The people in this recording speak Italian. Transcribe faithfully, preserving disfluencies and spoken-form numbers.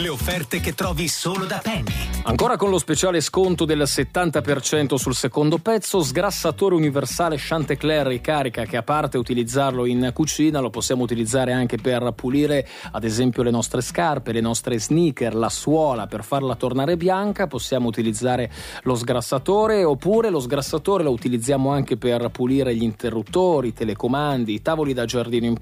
Le offerte che trovi solo da Penny. Ancora con lo speciale sconto del settanta per cento sul secondo pezzo, sgrassatore universale Chantecler ricarica, che a parte utilizzarlo in cucina lo possiamo utilizzare anche per pulire ad esempio le nostre scarpe, le nostre sneaker, la suola per farla tornare bianca. Possiamo utilizzare lo sgrassatore, oppure lo sgrassatore lo utilizziamo anche per pulire gli interruttori, i telecomandi, i tavoli da giardino in